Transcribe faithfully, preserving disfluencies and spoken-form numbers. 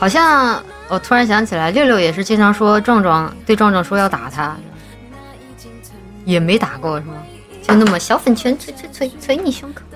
好像我突然想起来，六六也是经常说壮壮对壮壮说要打他，也没打过是吗？就那么小粉拳捶捶捶捶你胸口。